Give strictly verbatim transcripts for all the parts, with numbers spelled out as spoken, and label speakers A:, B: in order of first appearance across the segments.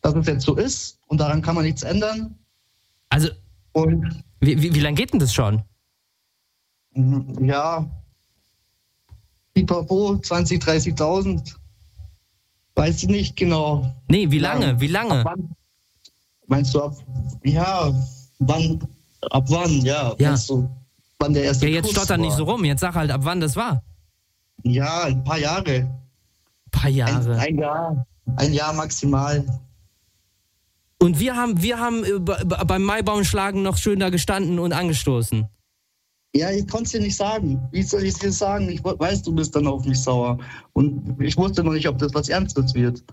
A: dass es jetzt so ist und daran kann man nichts ändern.
B: Also,
A: Und
B: wie, wie, wie lange geht denn das schon?
A: ja, pipapo, zwanzig, dreißigtausend. Weiß ich nicht genau.
B: Nee, wie lange?
A: Ja,
B: Wie lange?
A: Ab wann? Meinst du ab, ja, wann, ab wann, ja.
B: Ja.
A: Meinst du, wann der erste
B: Ja, jetzt
A: Kuss
B: stotter nicht
A: war?
B: so rum. Jetzt sag halt, ab wann das war.
A: Ja, ein paar Jahre.
B: Ein paar
A: Ein,
B: Jahre.
A: ein Jahr. Ein Jahr maximal.
B: Und wir haben, wir haben äh, be- be- beim Maibaumschlagen noch schön da gestanden und angestoßen.
A: Ja, ich konnte es dir nicht sagen. Wie soll ich es dir sagen? Ich wo- weiß, du bist dann auf mich sauer. Und ich wusste noch nicht, ob das was Ernstes wird.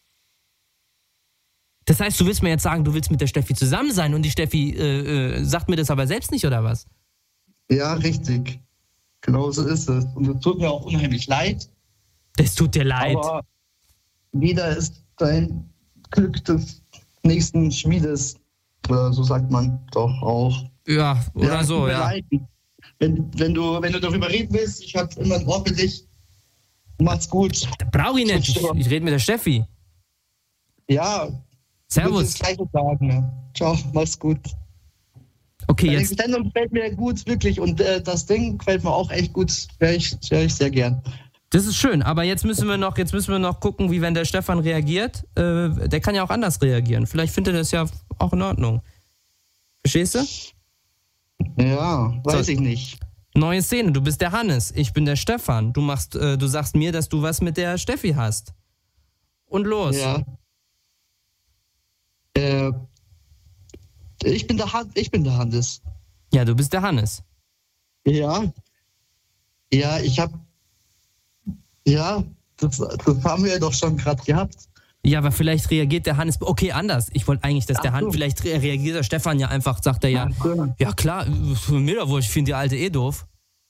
B: Das heißt, du willst mir jetzt sagen, du willst mit der Steffi zusammen sein und die Steffi äh, äh, sagt mir das aber selbst nicht, oder was?
A: Ja, richtig. Genau so ist es. Und es tut mir auch unheimlich leid.
B: Das tut dir leid.
A: Aber wieder ist dein Glück des nächsten Schmiedes. Oder so sagt man doch auch.
B: Ja, oder
A: Ja,
B: so,
A: tut mir
B: ja.
A: leid. Wenn, wenn, du, wenn du darüber reden willst, ich habe immer ein Ohr für dich. Mach's gut.
B: Brauch ich nicht. Ich, ich rede mit der Steffi.
A: Ja,
B: Servus.
A: das Gleiche sagen. Ne? Ciao, mach's gut.
B: Okay,
A: Deine
B: jetzt.
A: Sendung gefällt mir gut, wirklich. Und äh, das Ding gefällt mir auch echt gut. Höre ich, hör ich sehr gern.
B: Das ist schön, aber jetzt müssen wir noch, jetzt müssen wir noch gucken, wie wenn der Stefan reagiert. Äh, der kann ja auch anders reagieren. Vielleicht findet er das ja auch in Ordnung. Verstehst du?
A: Ja, weiß
B: So.
A: ich nicht.
B: Neue Szene, du bist der Hannes, ich bin der Stefan. Du machst, äh, du sagst mir, dass du was mit der Steffi hast. Und los.
A: Ja. Äh, ich bin der Han- ich bin der Hannes.
B: Ja, du bist der Hannes.
A: Ja. Ja, ich hab. Ja, das, das haben wir doch schon gerade gehabt.
B: Ja, aber vielleicht reagiert der Hannes. Okay, anders. Ich wollte eigentlich, dass der
A: Ach so.
B: Hannes. Vielleicht re- reagiert der Stefan ja einfach, sagt er ja.
A: Ach so.
B: Ja, klar, für mir doch wohl, ich finde die alte eh doof.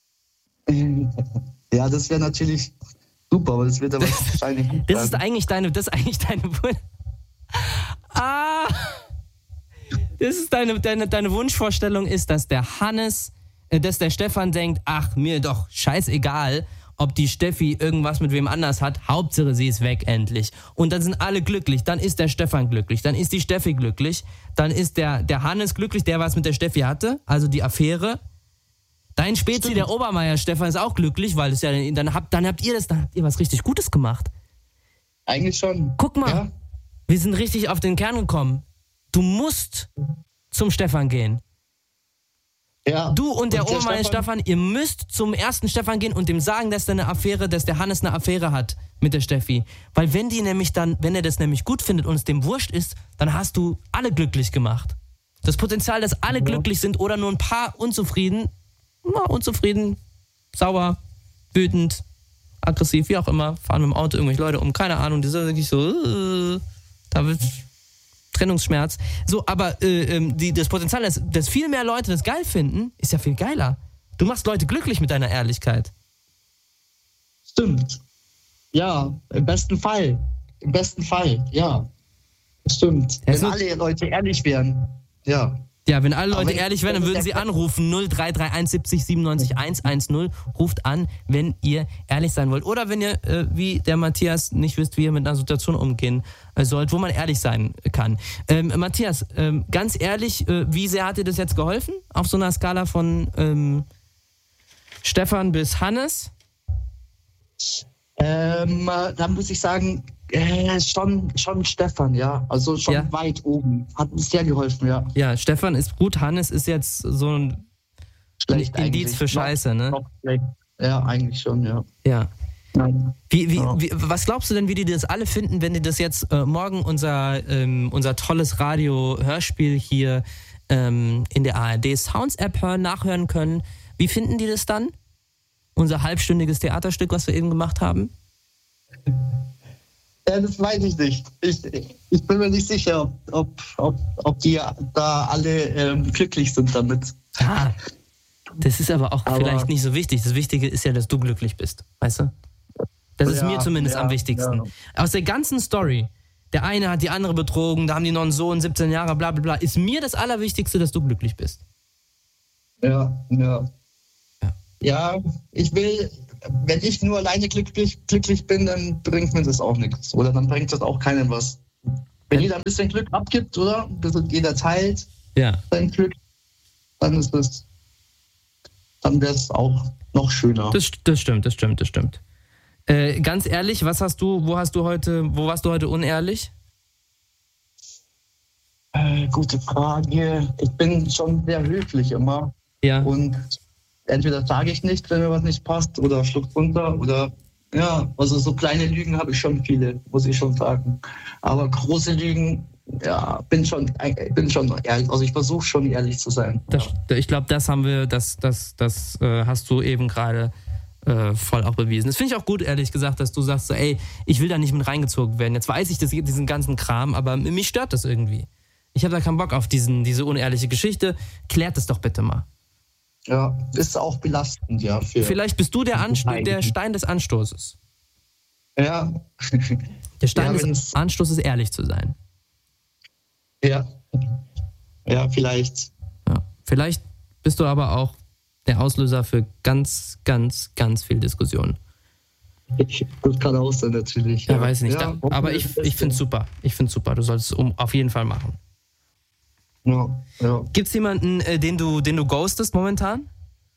A: Ja, das wäre natürlich super, aber das wird aber wahrscheinlich nicht.
B: Das ist
A: sein.
B: eigentlich deine. Das ist eigentlich deine. Wun- ah! Das ist deine, deine, deine Wunschvorstellung ist, dass der Hannes, äh, dass der Stefan denkt, ach, mir doch scheißegal, ob die Steffi irgendwas mit wem anders hat. Hauptsache, sie ist weg endlich. Und dann sind alle glücklich. Dann ist der Stefan glücklich. Dann ist die Steffi glücklich. Dann ist der, der Hannes glücklich, der was mit der Steffi hatte. Also die Affäre. Dein Spezi,
A: Stimmt.
B: der Obermeier Stefan, ist auch glücklich, weil es ja, dann habt, dann habt ihr das, dann habt ihr was richtig Gutes gemacht.
A: Eigentlich schon.
B: Guck mal,
A: Ja?
B: wir sind richtig auf den Kern gekommen. Du musst zum Stefan gehen.
A: Ja.
B: Du und der
A: Und der
B: Obermeier
A: Stefan-
B: Stefan, ihr müsst zum ersten Stefan gehen und dem sagen, dass der eine Affäre, dass der Hannes eine Affäre hat mit der Steffi. Weil wenn die nämlich dann, wenn er das nämlich gut findet und es dem wurscht ist, dann hast du alle glücklich gemacht. Das Potenzial, dass alle
A: Ja.
B: glücklich sind oder nur ein paar unzufrieden, na, unzufrieden, sauer, wütend, aggressiv, wie auch immer, fahren mit dem Auto irgendwelche Leute um, keine Ahnung, die sind wirklich so, äh, da wird Trennungsschmerz. So, aber äh, ähm, die, das Potenzial, dass, dass viel mehr Leute das geil finden, ist ja viel geiler. Du machst Leute glücklich mit deiner Ehrlichkeit.
A: Stimmt. Ja, im besten Fall. Im besten Fall, ja. Stimmt.
B: Ja,
A: Wenn
B: so-
A: alle Leute ehrlich wären. Ja.
B: Ja, wenn alle
A: Aber
B: Leute
A: wenn-
B: ehrlich wären, dann
A: wenn
B: würden sie
A: der-
B: anrufen null drei drei eins siebzig siebenundneunzig hundertzehn. Ruft an, wenn ihr ehrlich sein wollt. Oder wenn ihr, äh, wie der Matthias, nicht wisst, wie ihr mit einer Situation umgehen äh, sollt, wo man ehrlich sein kann. Ähm, Matthias, ähm, ganz ehrlich, äh, wie sehr hat dir das jetzt geholfen? Auf so einer Skala von ähm, Stefan bis Hannes?
A: Ähm, äh, da muss ich sagen, äh, schon, schon Stefan, ja. Also schon
B: Ja.
A: weit oben. Hat mir sehr geholfen, ja.
B: Ja, Stefan ist gut, Hannes ist jetzt so ein
A: Schlecht
B: Indiz
A: eigentlich.
B: für Scheiße, ne?
A: Noch, noch schlecht. Ja, eigentlich schon, ja.
B: Ja.
A: Nein.
B: Wie, wie,
A: Ja.
B: wie, was glaubst du denn, wie die das alle finden, wenn die das jetzt äh, morgen unser, ähm, unser tolles Radio-Hörspiel hier ähm, in der A R D Sounds App hören, nachhören können? Wie finden die das dann? Unser halbstündiges Theaterstück, was wir eben gemacht haben?
A: Ja, das weiß ich nicht. Ich, ich bin mir nicht sicher, ob, ob, ob, ob die da alle ähm, glücklich sind damit.
B: Ah, das ist aber auch
A: Aber-
B: vielleicht nicht so wichtig. Das Wichtige ist ja, dass du glücklich bist, weißt du? Das ist
A: Ja,
B: mir zumindest
A: ja,
B: am wichtigsten.
A: ja.
B: Aus der ganzen Story, der eine hat die andere betrogen, da haben die noch einen Sohn, siebzehn Jahre, bla bla bla, ist mir das Allerwichtigste, dass du glücklich bist.
A: Ja, ja.
B: Ja.
A: Ja, ich will, wenn ich nur alleine glücklich, glücklich bin, dann bringt mir das auch nichts. Oder dann bringt das auch keinem was. Wenn jeder ein bisschen Glück abgibt, oder? Jeder teilt
B: Ja.
A: sein Glück, dann ist es, dann wäre es auch noch schöner.
B: Das, das stimmt, das stimmt, das stimmt. Äh, ganz ehrlich, was hast du, wo hast du heute, wo warst du heute unehrlich?
A: Äh, gute Frage. Ich bin schon sehr höflich immer.
B: Ja.
A: Und entweder sage ich nicht, wenn mir was nicht passt, oder schluck runter, oder ja, also so kleine Lügen habe ich schon viele, muss ich schon sagen. Aber große Lügen, ja, bin schon, bin schon ehrlich, also ich versuche schon ehrlich zu sein.
B: Das, ich glaube, das haben wir, das, das, das äh, hast du eben gerade äh, voll auch bewiesen. Das finde ich auch gut, ehrlich gesagt, dass du sagst, so, ey, ich will da nicht mit reingezogen werden. Jetzt weiß ich das, diesen ganzen Kram, aber mich stört das irgendwie. Ich habe da keinen Bock auf diesen, diese unehrliche Geschichte. Klärt es doch bitte mal.
A: Ja, ist auch belastend, ja. Für
B: Vielleicht bist du der, Anst- der Stein des Anstoßes.
A: Ja.
B: Der Stein
A: Ja,
B: des
A: wenn's-
B: Anstoßes, ehrlich zu sein.
A: Ja. Ja, vielleicht.
B: Ja. Vielleicht bist du aber auch der Auslöser für ganz, ganz, ganz viel Diskussion.
A: Ich, das kann auch sein, natürlich.
B: Ja, weiß nicht.
A: Ja,
B: Da, aber ich, ich finde es super. Ich finde es super. Du solltest es um, auf jeden Fall machen.
A: Ja, ja.
B: Gibt es jemanden, äh, den du, den du ghostest momentan?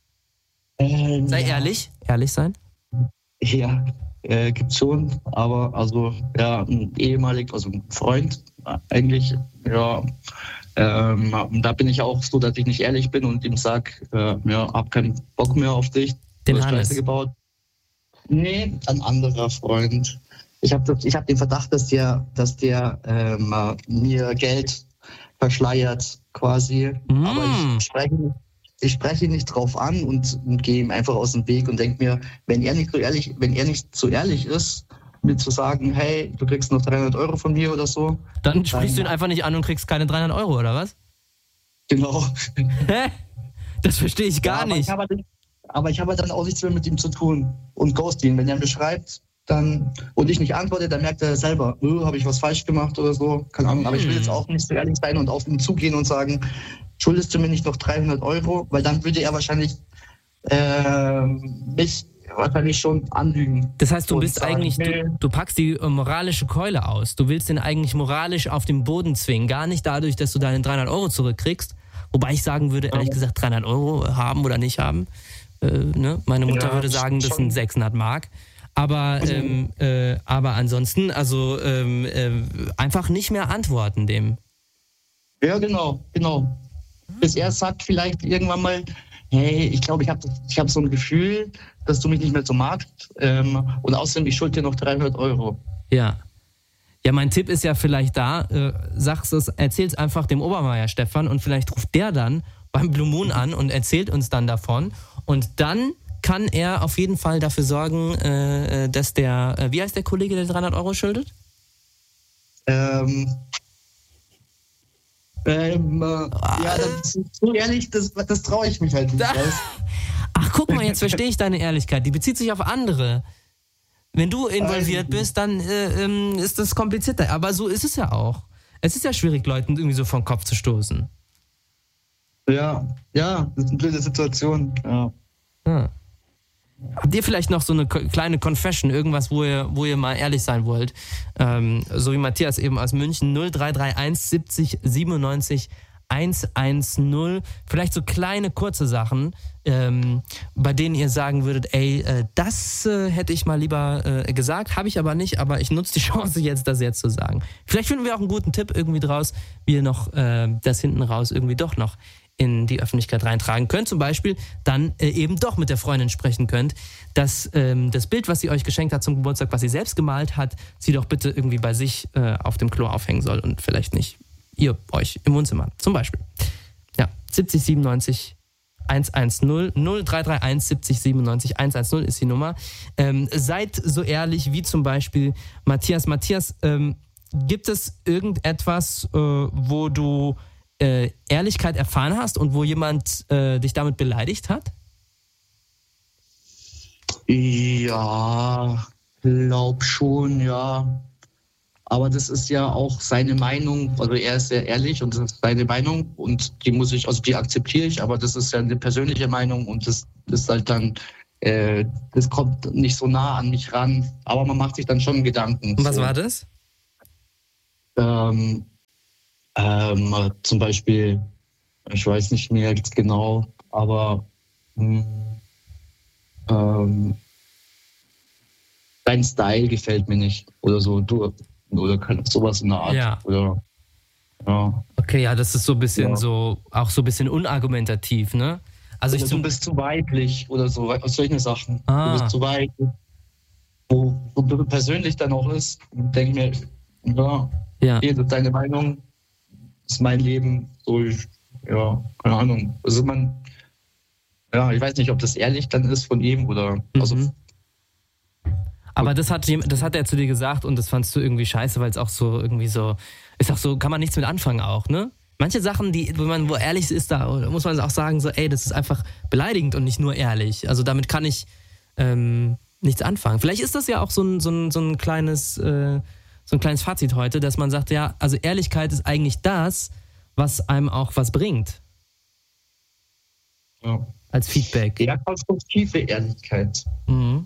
A: Ähm,
B: Sei
A: ja.
B: ehrlich. Ehrlich sein.
A: Ja, äh, gibt's schon, aber also ja, ein ehemalig, also ein Freund äh, eigentlich, ja, ähm, da bin ich auch so, dass ich nicht ehrlich bin und ihm sag, äh, ja, hab keinen Bock mehr auf dich,
B: Den
A: du hast
B: Hannes.
A: Scheiße gebaut. Nee, ein anderer Freund. Ich habe ich hab den Verdacht, dass der, dass der ähm, mir Geld verschleiert quasi,
B: Mm.
A: aber ich spreche Ich spreche ihn nicht drauf an und, und gehe ihm einfach aus dem Weg und denke mir, wenn er nicht so ehrlich, wenn er nicht so ehrlich ist, mir zu sagen, hey, du kriegst noch dreihundert Euro von mir oder so.
B: Dann sprichst du ihn einfach nicht an und kriegst keine dreihundert Euro, oder was?
A: Genau.
B: Hä? Das verstehe ich gar
A: Ja, aber
B: nicht.
A: Ich habe, halt- aber ich habe dann auch nichts mehr mit ihm zu tun und ghost ihn. Wenn er mir schreibt dann, und ich nicht antworte, dann merkt er selber, oh, habe ich was falsch gemacht oder so. Keine Ahnung. Aber ich will jetzt auch nicht so ehrlich sein und auf ihn zugehen und sagen, schuldest du mir nicht noch dreihundert Euro? Weil dann würde er wahrscheinlich äh, mich wahrscheinlich schon anlügen.
B: Das heißt, du
A: und
B: bist
A: sagen,
B: eigentlich,
A: nee.
B: du, du packst die äh, moralische Keule aus. Du willst den eigentlich moralisch auf den Boden zwingen. Gar nicht dadurch, dass du deine dreihundert Euro zurückkriegst. Wobei ich sagen würde, ehrlich gesagt, dreihundert Euro haben oder nicht haben. Äh, ne? Meine Mutter
A: Ja,
B: würde sagen, das
A: schon.
B: sind sechshundert Mark. Aber, ähm, äh, aber ansonsten, also ähm, äh, einfach nicht mehr antworten dem.
A: Ja, genau, genau. Bis er sagt vielleicht irgendwann mal, hey, ich glaube, ich habe ich hab so ein Gefühl, dass du mich nicht mehr so magst. Ähm, und außerdem, ich schulde dir noch dreihundert Euro.
B: Ja. Ja, mein Tipp ist ja vielleicht da, äh, sag's es, erzähl's einfach dem Obermeier Stefan und vielleicht ruft der dann beim Blue Moon an und erzählt uns dann davon. Und dann kann er auf jeden Fall dafür sorgen, äh, dass der, äh, wie heißt der Kollege, der dreihundert Euro schuldet?
A: Ähm, ähm, äh, ja, das ist so ehrlich, das, das traue ich mich halt nicht.
B: Da-
A: Weißt?
B: Ach, guck mal, jetzt verstehe ich deine Ehrlichkeit. Die bezieht sich auf andere. Wenn du involviert bist, dann äh, ähm, ist das komplizierter. Aber so ist es ja auch. Es ist ja schwierig, Leuten irgendwie so vom Kopf zu stoßen.
A: Ja, ja, das ist eine blöde Situation. Ja.
B: Ja. Habt ihr vielleicht noch so eine ko- kleine Confession, irgendwas, wo ihr, wo ihr mal ehrlich sein wollt? Ähm, so wie Matthias eben aus München, null drei drei eins siebzig siebenundneunzig hundertzehn. Vielleicht so kleine, kurze Sachen, ähm, bei denen ihr sagen würdet, ey, äh, das äh, hätte ich mal lieber äh, gesagt, habe ich aber nicht, aber ich nutze die Chance jetzt, das jetzt zu sagen. Vielleicht finden wir auch einen guten Tipp irgendwie draus, wie ihr noch äh, das hinten raus irgendwie doch noch in die Öffentlichkeit reintragen könnt. Zum Beispiel dann äh, eben doch mit der Freundin sprechen könnt, dass ähm, das Bild, was sie euch geschenkt hat zum Geburtstag, was sie selbst gemalt hat, sie doch bitte irgendwie bei sich äh, auf dem Klo aufhängen soll und vielleicht nicht ihr euch im Wohnzimmer. Zum Beispiel. Ja, siebzig siebenundneunzig hundertzehn, null drei drei eins siebzig siebenundneunzig hundertzehn ist die Nummer. Ähm, seid so ehrlich wie zum Beispiel Matthias. Matthias, ähm, gibt es irgendetwas, äh, wo du äh, Ehrlichkeit erfahren hast und wo jemand äh, dich damit beleidigt hat?
A: Ja, glaub schon, ja. Aber das ist ja auch seine Meinung, also er ist sehr ehrlich und das ist seine Meinung und die muss ich, also die akzeptiere ich, aber das ist ja eine persönliche Meinung und das, das ist halt dann, äh, das kommt nicht so nah an mich ran, aber man macht sich dann schon Gedanken.
B: Und was
A: so.
B: war das?
A: ähm, ähm, zum Beispiel, ich weiß nicht mehr jetzt genau, aber mh, ähm, dein Style gefällt mir nicht oder so, du oder kann sowas in der Art.
B: Ja.
A: Oder, ja.
B: Okay, ja, das ist so ein bisschen
A: Ja.
B: so, auch so ein bisschen unargumentativ, ne? Also ich
A: Oder du
B: zum,
A: bist zu weiblich oder so, aus solchen Sachen.
B: Ah.
A: Du bist zu weiblich. Wo, wo persönlich dann auch ist, denke mir, ja,
B: ja.
A: okay, das ist deine Meinung, das ist mein Leben, so, ich, ja, keine Ahnung. Also man, ja, ich weiß nicht, ob das ehrlich dann ist von ihm oder, also,
B: Mhm. Aber das hat, jem- das hat er zu dir gesagt und das fandst du irgendwie scheiße, weil es auch so irgendwie so, ist auch so, kann man nichts mit anfangen auch, ne? Manche Sachen, die, wo man, wo ehrlich ist, da muss man auch sagen, so, ey, das ist einfach beleidigend und nicht nur ehrlich. Also damit kann ich ähm, nichts anfangen. Vielleicht ist das ja auch so ein, so ein, so ein kleines, äh, so ein kleines Fazit heute, dass man sagt, ja, also Ehrlichkeit ist eigentlich das, was einem auch was bringt.
A: ja.
B: Als Feedback.
A: Ja, konstruktive Ehrlichkeit.
B: Mhm.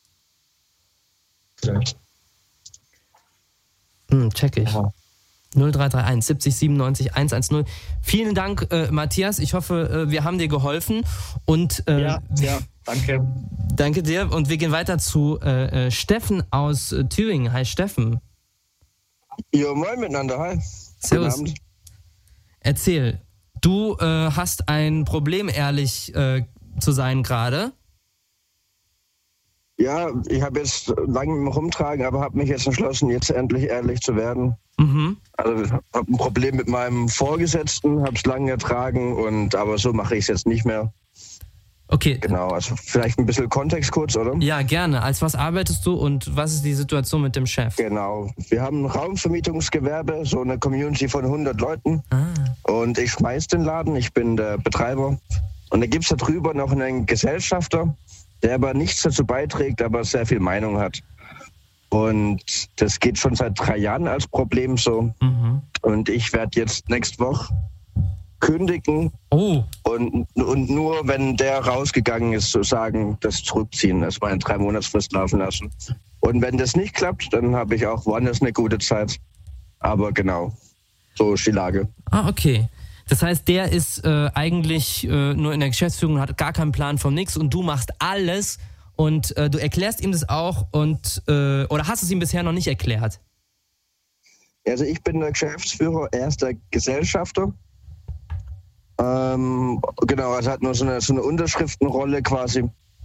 A: Ja.
B: Hm, check ich.
A: Ja.
B: null drei drei eins siebzig siebenundneunzig hundertzehn. Vielen Dank, äh, Matthias. Ich hoffe, äh, wir haben dir geholfen. Und äh,
A: Ja, ja, danke.
B: danke dir. Und wir gehen weiter zu äh, äh, Steffen aus äh, Thüringen. Hi, Steffen.
C: Ja, moin miteinander, hi.
B: Servus.
C: Guten Abend.
B: Erzähl. Du äh, hast ein Problem, ehrlich äh, zu sein gerade.
C: Ja, ich habe jetzt lange mit dem Rumtragen, aber habe mich jetzt entschlossen, jetzt endlich ehrlich zu werden.
B: Mhm.
C: Also ich habe ein Problem mit meinem Vorgesetzten, habe es lange ertragen, und aber so mache ich es jetzt nicht mehr.
B: Okay.
C: Genau, also vielleicht ein bisschen Kontext kurz, oder?
B: Ja, gerne. Als was arbeitest du und was ist die Situation mit dem Chef?
C: Genau. Wir haben ein Raumvermietungsgewerbe, so eine Community von hundert Leuten.
B: Ah.
C: Und ich schmeiß den Laden, ich bin der Betreiber. Und da gibt es da drüber noch einen Gesellschafter, der aber nichts dazu beiträgt, aber sehr viel Meinung hat. Und das geht schon seit drei Jahren als Problem so.
B: Mhm.
C: Und ich werde jetzt nächste Woche kündigen
B: Oh.
C: und, und nur, wenn der rausgegangen ist, so sagen, das zurückziehen, das meine drei Monatsfrist laufen lassen. Und wenn das nicht klappt, dann habe ich auch woanders eine gute Zeit. Aber genau, so ist die Lage.
B: Ah, okay. Das heißt, der ist äh, eigentlich äh, nur in der Geschäftsführung, hat gar keinen Plan von nichts und du machst alles und äh, du erklärst ihm das auch und äh, oder hast du es ihm bisher noch nicht erklärt?
C: Also ich bin der Geschäftsführer, er ist der Gesellschafter. Ähm, genau, also hat nur so eine, so eine Unterschriftenrolle quasi.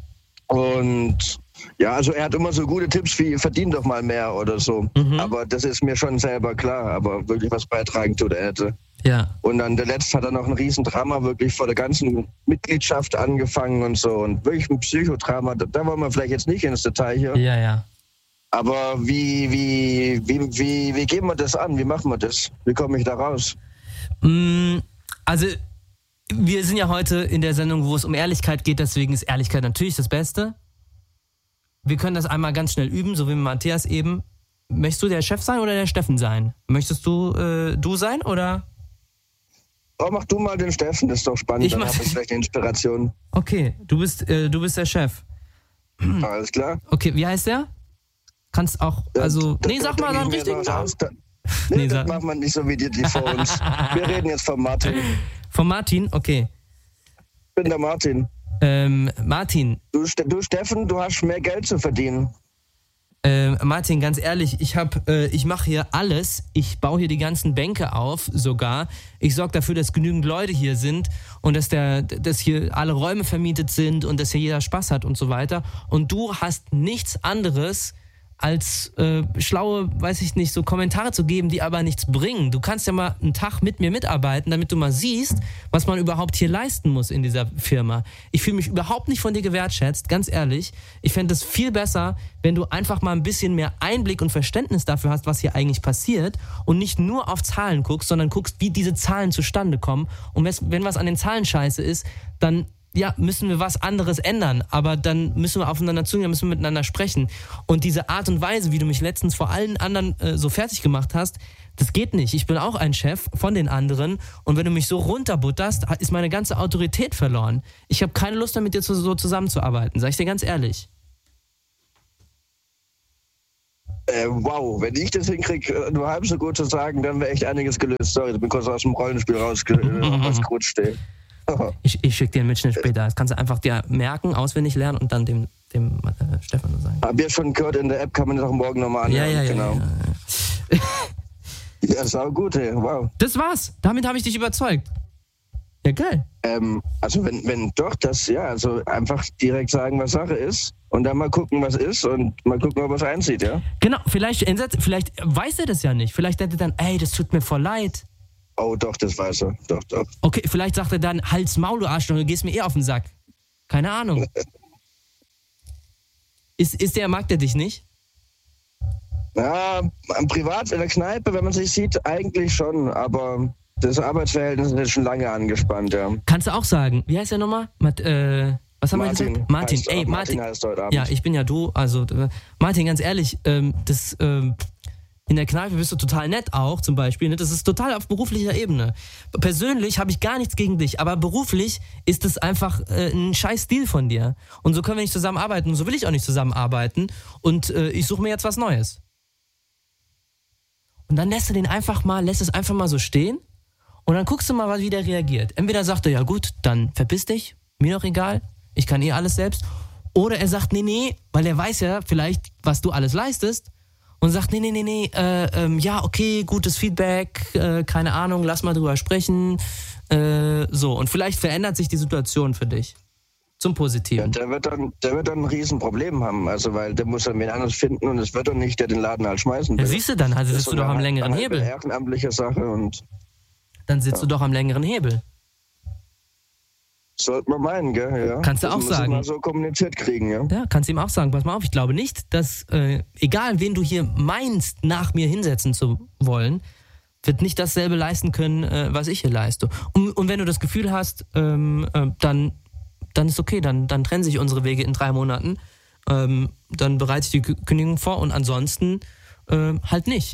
C: Und ja, also er hat immer so gute Tipps wie, verdien doch mal mehr oder so.
B: Mhm.
C: Aber das ist mir schon selber klar, aber wirklich was beitragen tut er hätte.
B: Ja.
C: Und dann der Letzte hat er noch ein Riesendrama wirklich vor der ganzen Mitgliedschaft angefangen und so. Und wirklich ein Psychodrama, da, da wollen wir vielleicht jetzt nicht ins Detail hier.
B: Ja, ja.
C: Aber wie, wie, wie, wie, wie gehen wir das an? Wie machen wir das? Wie komme ich da raus?
B: Mm, also, wir sind ja heute in der Sendung, wo es um Ehrlichkeit geht, deswegen ist Ehrlichkeit natürlich das Beste. Wir können das einmal ganz schnell üben, so wie mit Matthias eben. Möchtest du der Chef sein oder der Steffen sein? Möchtest du äh, du sein oder?
C: Oh, mach du mal den Steffen, das ist doch spannend.
B: Ich
C: Dann
B: mach-
C: habe ich vielleicht eine Inspiration.
B: Okay, du bist, äh, du bist der Chef.
C: Alles klar?
B: Okay, wie heißt der? Kannst auch, also,
C: Da-
B: nee,
C: da
B: sag mal
C: denk
B: deinen
C: ich mir
B: richtigen
C: was
B: Namen.
C: aus. Da, nee,
B: Nee,
C: das
B: sag-
C: macht man nicht so wie die, die vor uns. Wir reden jetzt von Martin.
B: Von Martin, okay.
C: Ich bin der Martin.
B: Ähm, Martin,
C: Du, Ste- du Steffen, du hast mehr Geld zu verdienen.
B: äh, Martin, ganz ehrlich, ich hab, äh, ich mache hier alles. Ich baue hier die ganzen Bänke auf, sogar. Ich sorge dafür, dass genügend Leute hier sind und dass der, dass hier alle Räume vermietet sind und dass hier jeder Spaß hat und so weiter. Und du hast nichts anderes als äh, schlaue, weiß ich nicht, so Kommentare zu geben, die aber nichts bringen. Du kannst ja mal einen Tag mit mir mitarbeiten, damit du mal siehst, was man überhaupt hier leisten muss in dieser Firma. Ich fühle mich überhaupt nicht von dir gewertschätzt, ganz ehrlich. Ich fände es viel besser, wenn du einfach mal ein bisschen mehr Einblick und Verständnis dafür hast, was hier eigentlich passiert und nicht nur auf Zahlen guckst, sondern guckst, wie diese Zahlen zustande kommen. Und wes- wenn was an den Zahlen scheiße ist, dann ja, müssen wir was anderes ändern, aber dann müssen wir aufeinander zugehen, dann müssen wir miteinander sprechen. Und diese Art und Weise, wie du mich letztens vor allen anderen äh, so fertig gemacht hast, das geht nicht. Ich bin auch ein Chef von den anderen und wenn du mich so runterbutterst, ist meine ganze Autorität verloren. Ich habe keine Lust mehr, mit dir so zusammenzuarbeiten, sag ich dir ganz ehrlich.
C: Äh, wow, wenn ich das hinkriege, nur halb so gut zu sagen, dann wäre echt einiges gelöst. Sorry, ich bin kurz aus dem Rollenspiel rausge- rausgerutscht. Ey.
B: Ich, ich schicke dir einen Mitschnitt später. Das kannst du einfach dir merken, auswendig lernen und dann dem, dem äh, Stefan sagen.
C: Hab ihr schon gehört, in der App kann man das auch morgen nochmal anhören.
B: Ja, ja, ja.
C: Genau.
B: Ja,
C: ja. ja, sau gut, ey. Wow.
B: Das war's. Damit habe ich dich überzeugt. Ja, geil.
C: Ähm, also wenn, wenn doch das, ja, also einfach direkt sagen, was Sache ist und dann mal gucken, was ist und mal gucken, ob er es einzieht, ja?
B: Genau, vielleicht, vielleicht weiß er das ja nicht. Vielleicht denkt er dann, ey, das tut mir voll leid.
C: Oh, doch, das weiß er. Doch, doch.
B: Okay, vielleicht sagt er dann, Hals, Maul, du Arschloch, du gehst mir eh auf den Sack. Keine Ahnung. ist, ist der, mag der dich nicht?
C: Ja, privat in der Kneipe, wenn man sich sieht, eigentlich schon, aber das Arbeitsverhältnis ist jetzt schon lange angespannt, ja.
B: Kannst du auch sagen, wie heißt der nochmal? Mat, äh, was haben
C: Martin
B: wir gesagt? Martin,
C: heißt,
B: ey, Martin.
C: Martin heißt heute Abend.
B: Ja, ich bin ja du, also äh, Martin, ganz ehrlich, ähm, das ähm, in der Kneipe bist du total nett auch, zum Beispiel. Ne? Das ist total auf beruflicher Ebene. Persönlich habe ich gar nichts gegen dich, aber beruflich ist es einfach äh, ein scheiß Stil von dir. Und so können wir nicht zusammenarbeiten und so will ich auch nicht zusammenarbeiten. Und äh, ich suche mir jetzt was Neues. Und dann lässt du den einfach mal, lässt es einfach mal so stehen und dann guckst du mal, wie der reagiert. Entweder sagt er, ja gut, dann verpiss dich, mir doch egal, ich kann eh alles selbst. Oder er sagt, nee, nee, weil er weiß ja vielleicht, was du alles leistest. Und sagt, nee, nee, nee, nee, äh, ähm, ja, okay, gutes Feedback, äh, keine Ahnung, lass mal drüber sprechen. Äh, so, und vielleicht verändert sich die Situation für dich. Zum Positiven.
C: Ja, der wird dann, der wird dann ein Riesenproblem haben, also weil der muss dann wen anderes finden und es wird dann nicht, der den Laden halt schmeißen will.
B: Ja, siehst du dann, also
C: das
B: sitzt du doch am längeren
C: eine
B: Hebel.
C: ehrenamtliche Sache und
B: Dann sitzt
C: ja.
B: du doch am längeren Hebel.
C: Sollte man meinen, gell? Ja.
B: Kannst du
C: das
B: auch
C: muss
B: sagen.
C: Mal so kommuniziert kriegen, ja.
B: Ja, kannst ihm auch sagen, pass mal auf, ich glaube nicht, dass, äh, egal wen du hier meinst, nach mir hinsetzen zu wollen, wird nicht dasselbe leisten können, äh, was ich hier leiste. Und, und wenn du das Gefühl hast, ähm, äh, dann, dann ist okay, dann, dann trennen sich unsere Wege in drei Monaten, ähm, dann bereite ich die Kündigung vor und ansonsten äh, halt nicht.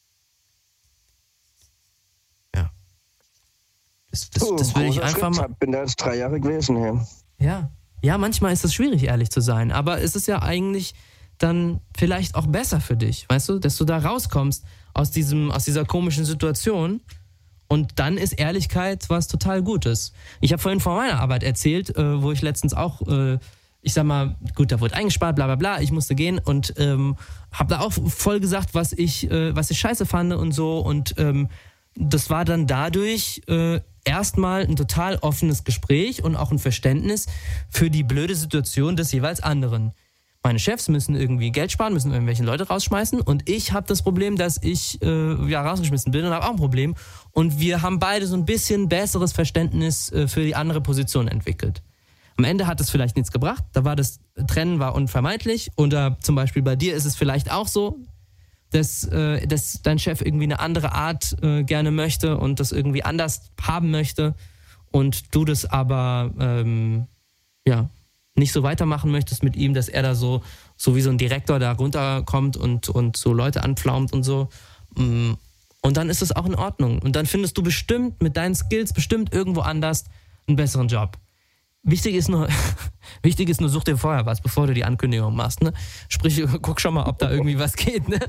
B: Ja. Das, das, das würde ich einfach mal...
C: Ich bin da jetzt drei Jahre gewesen hier.
B: Ja. Ja, manchmal ist es schwierig, ehrlich zu sein, aber es ist ja eigentlich dann vielleicht auch besser für dich, weißt du, dass du da rauskommst aus diesem, aus dieser komischen Situation und dann ist Ehrlichkeit was total Gutes. Ich habe vorhin von meiner Arbeit erzählt, äh, wo ich letztens auch, äh, ich sag mal, gut, da wurde eingespart, bla bla bla, ich musste gehen und ähm, habe da auch voll gesagt, was ich, äh, was ich scheiße fand und so und ähm, das war dann dadurch äh, erstmal ein total offenes Gespräch und auch ein Verständnis für die blöde Situation des jeweils anderen. Meine Chefs müssen irgendwie Geld sparen, müssen irgendwelche Leute rausschmeißen und ich habe das Problem, dass ich äh, ja rausgeschmissen bin und habe auch ein Problem und wir haben beide so ein bisschen besseres Verständnis äh, für die andere Position entwickelt. Am Ende hat es vielleicht nichts gebracht, da war das Trennen war unvermeidlich oder zum Beispiel bei dir ist es vielleicht auch so, dass, äh, dass dein Chef irgendwie eine andere Art äh, gerne möchte und das irgendwie anders haben möchte und du das aber ähm, ja nicht so weitermachen möchtest mit ihm, dass er da so, so wie so ein Direktor da runterkommt und, und so Leute anpflaumt und so. Und dann ist es auch in Ordnung. Und dann findest du bestimmt mit deinen Skills bestimmt irgendwo anders einen besseren Job. Wichtig ist nur, wichtig ist nur, such dir vorher was, bevor du die Ankündigung machst. Ne? Sprich, guck schon mal, ob da irgendwie was geht. Ne?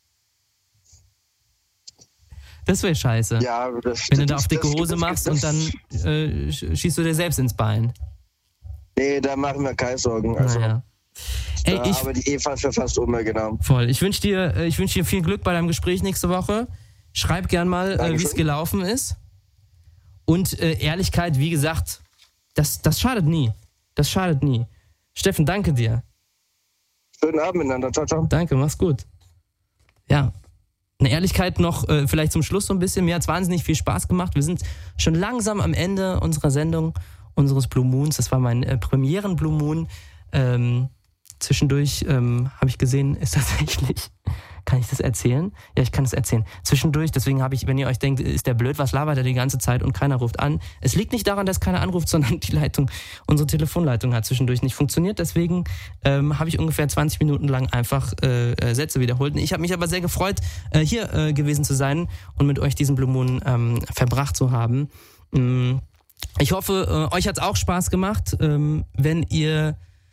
B: Das wäre scheiße.
C: Ja, das,
B: wenn du da
C: das,
B: auf dicke
C: das,
B: Hose
C: das,
B: machst
C: das,
B: und dann äh, schießt du dir selbst ins Bein.
C: Nee, da machen wir keine Sorgen. Also,
B: naja. Ey,
C: da
B: ich,
C: aber die Eva für fast immer genau.
B: Voll. Ich wünsche dir, ich wünsch dir viel Glück bei deinem Gespräch nächste Woche. Schreib gern mal, äh, wie es gelaufen ist. Und äh, Ehrlichkeit, wie gesagt, das, das schadet nie. Das schadet nie. Steffen, danke dir.
C: Schönen Abend miteinander. Ciao, ciao.
B: Danke, mach's gut. Ja. Eine Ehrlichkeit noch, äh, vielleicht zum Schluss so ein bisschen. Mir hat's wahnsinnig viel Spaß gemacht. Wir sind schon langsam am Ende unserer Sendung, unseres Blue Moons. Das war mein äh, Premieren Blue Moon. Ähm, zwischendurch ähm, habe ich gesehen, ist tatsächlich, kann ich das erzählen? Ja, ich kann es erzählen. Zwischendurch, deswegen habe ich, wenn ihr euch denkt, ist der blöd, was labert er die ganze Zeit und keiner ruft an. Es liegt nicht daran, dass keiner anruft, sondern die Leitung, unsere Telefonleitung hat zwischendurch nicht funktioniert. Deswegen ähm, habe ich ungefähr zwanzig Minuten lang einfach äh, Sätze wiederholt. Ich habe mich aber sehr gefreut, äh, hier äh, gewesen zu sein und mit euch diesen Blue Moon ähm, verbracht zu haben. Ähm, ich hoffe, äh, euch hat es auch Spaß gemacht. Ähm, wenn ihr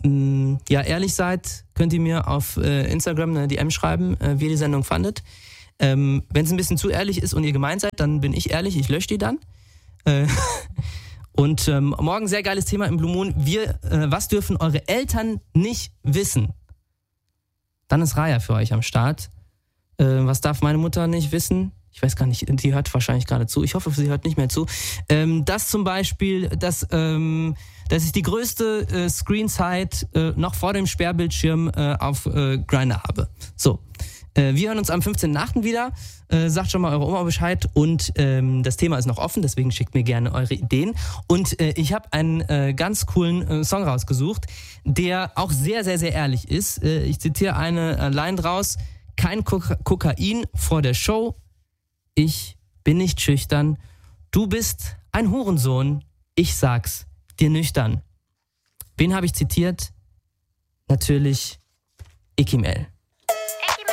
B: mh, ja, ehrlich seid, könnt ihr mir auf äh, Instagram eine D M schreiben, äh, wie ihr die Sendung fandet. Ähm, wenn es ein bisschen zu ehrlich ist und ihr gemeint seid, dann bin ich ehrlich, ich lösche die dann. Äh, und ähm, morgen sehr geiles Thema im Blue Moon. Wir, äh, was dürfen eure Eltern nicht wissen? Dann ist Raya für euch am Start. Äh, was darf meine Mutter nicht wissen? Ich weiß gar nicht, die hört wahrscheinlich gerade zu. Ich hoffe, sie hört nicht mehr zu. Ähm, das zum Beispiel, dass, ähm, dass ich die größte äh, Screenzeit äh, noch vor dem Sperrbildschirm äh, auf äh, Grindr habe. So. Wir hören uns am fünfzehnten achten wieder. Äh, sagt schon mal eure Oma Bescheid. Und ähm, das Thema ist noch offen, deswegen schickt mir gerne eure Ideen. Und äh, ich habe einen äh, ganz coolen äh, Song rausgesucht, der auch sehr, sehr, sehr ehrlich ist. Äh, ich zitiere eine Line draus. Kein Koka- Kokain vor der Show. Ich bin nicht schüchtern. Du bist ein Hurensohn. Ich sag's dir nüchtern. Wen habe ich zitiert? Natürlich Ikimel.